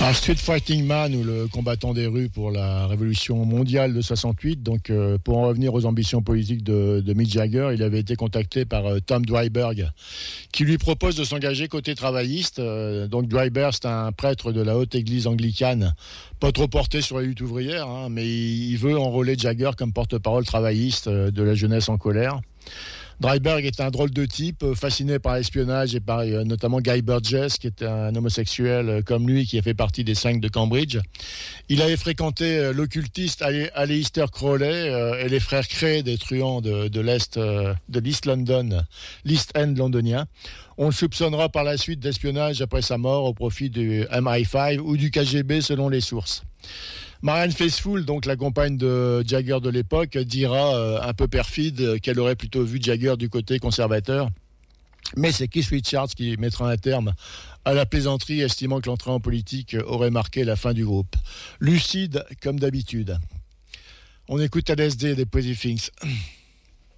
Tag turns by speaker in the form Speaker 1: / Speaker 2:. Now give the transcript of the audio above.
Speaker 1: Street Fighting Man, ou le combattant des rues pour la révolution mondiale de 68. Donc, pour en revenir aux ambitions politiques de Mick Jagger, il avait été contacté par Tom Dryburgh, qui lui propose de s'engager côté travailliste. Donc, Dryburgh, c'est un prêtre de la haute église anglicane, pas trop porté sur la lutte ouvrière, mais il veut enrôler Jagger comme porte-parole travailliste de la jeunesse en colère. Dryburgh est un drôle de type, fasciné par l'espionnage et par notamment Guy Burgess, qui était un homosexuel comme lui, qui a fait partie des 5 de Cambridge. Il avait fréquenté l'occultiste Aleister Crowley et les frères Cray, des truands de l'Est, de l'East End londonien. On le soupçonnera par la suite d'espionnage après sa mort au profit du MI5 ou du KGB selon les sources. Marianne Faithfull, donc la compagne de Jagger de l'époque, dira un peu perfide qu'elle aurait plutôt vu Jagger du côté conservateur. Mais c'est Keith Richards qui mettra un terme à la plaisanterie, estimant que l'entrée en politique aurait marqué la fin du groupe. Lucide comme d'habitude. On écoute LSD des Pretty Things.